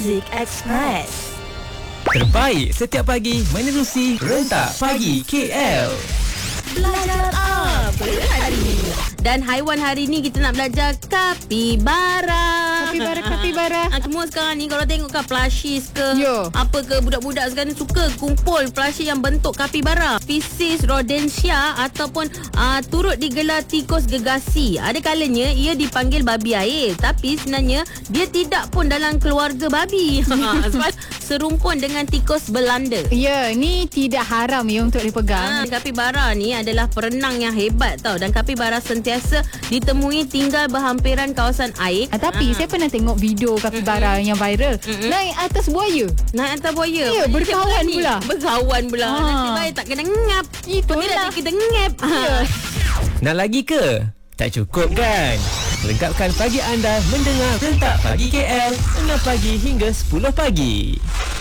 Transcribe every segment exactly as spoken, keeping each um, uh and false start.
Music Express. Terbaik setiap pagi menerusi Rentak Pagi K L. Belajar apa hari ni? Dan haiwan hari ni kita nak belajar kapibara. Kapibara, kapibara. Ha, semua sekarang ni kalau tengok kan plushies ke, Yo. apa ke, budak-budak sekarang ni suka kumpul plushie yang bentuk kapibara. Spesies rodentia ataupun uh, turut digelar tikus gegasi. Ada kalanya ia dipanggil babi air, tapi sebenarnya dia tidak pun dalam keluarga babi. Sebab serumpun dengan tikus Belanda. Ya, ni tidak haram ya untuk dipegang. Ha, kapibara ni adalah perenang yang hebat tau, dan kapibara sentiasa ditemui tinggal berhampiran kawasan air. Ah, tapi Ha. saya pernah tengok video kapibara mm-hmm. yang viral. Mm-mm. Naik atas buaya. Naik atas buaya. Ya, berkawan Ni, pula. Berkawan pula. Ha. Nasib baik tak kena ngap. Itulah. Tapi nak kita ngap. Ya. Nak lagi ke? Tak cukup kan? Lengkapkan pagi anda mendengar Rentak Pagi K L enam pagi hingga sepuluh pagi.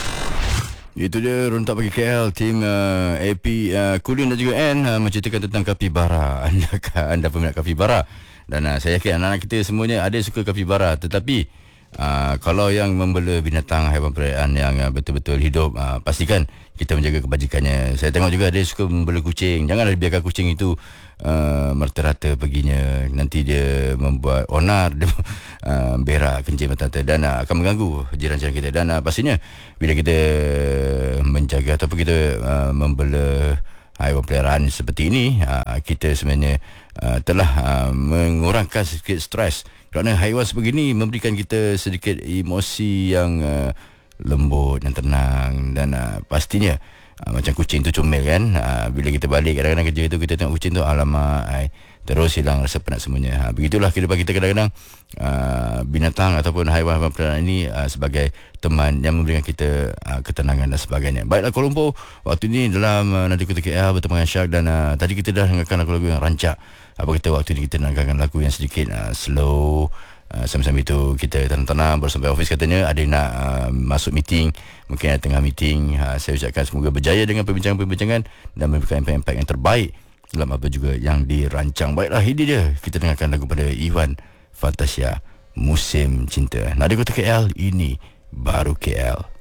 Itu dia Rentak Pagi K L. Tim uh, A P uh, Kulin dan juga N uh, menceritakan tentang kapibara. Anda anda peminat kapibara. Dan uh, saya yakin anak-anak kita semuanya ada suka kapibara. Tetapi uh, kalau yang membela binatang haiwan peliharaan yang uh, betul-betul hidup, uh, pastikan kita menjaga kebajikannya. Saya tengok juga ada suka membela kucing. Janganlah biarkan kucing itu uh, merata-rata perginya. Nanti dia membuat onar, dia uh, berak, kencing mata-mata, dan uh, akan mengganggu jiran-jiran kita. Dan uh, pastinya bila kita menjaga ataupun kita uh, membela haiwan peliharaan seperti ini, uh, kita sebenarnya uh, telah uh, mengurangkan sedikit stres, kerana haiwan sebegini memberikan kita sedikit emosi yang uh, lembut, yang tenang. Dan uh, pastinya uh, macam kucing tu comel kan, uh, bila kita balik kadang-kadang kerja tu, kita tengok kucing tu, alamak, ay, terus hilang rasa penat semuanya. Ha, begitulah kehidupan kita kadang-kadang. Uh, binatang ataupun haiwan-haiwan peliharaan ini uh, sebagai teman yang memberikan kita uh, ketenangan dan sebagainya. Baiklah Kuala Lumpur, waktu ini dalam uh, Nadi Kota K L bersama dengan Syak. Dan uh, tadi kita dah dengarkan lagu-lagu yang rancak. Apa kita waktu ini kita dengarkan lagu yang sedikit uh, slow. Uh, sambil-sambil itu kita tenang-tenang baru sampai office. Katanya ada yang nak uh, masuk meeting, mungkin ada tengah meeting. uh, Saya ucapkan semoga berjaya dengan perbincangan-perbincangan dan memberikan impact-impact yang terbaik dalam apa juga yang dirancang. Baiklah, ini dia kita dengarkan lagu pada Iwan Fantasia, Musim Cinta. Nadi Kota K L, ini baru K L.